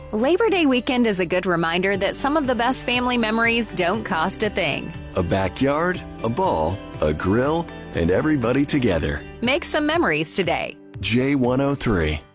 Labor Day weekend is a good reminder that some of the best family memories don't cost a thing. A backyard, a ball, a grill, and everybody together. Make some memories today. J103.